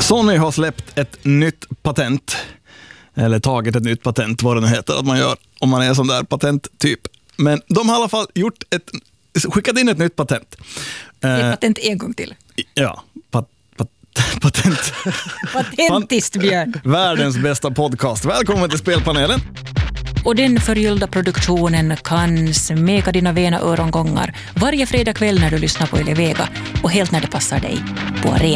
Sony har släppt ett nytt patent, eller tagit ett nytt patent, vad det nu heter att man gör om man är sån där patenttyp. Men de har i alla fall skickat in ett nytt patent. Ett patent en gång till. Ja, patent. Patentist, Björn. Världens bästa podcast. Välkommen till Spelpanelen. Och den förgyllda produktionen kan smeka dina vena örongångar varje fredag kväll när du lyssnar på Yle Vega och helt när det passar dig på arenan.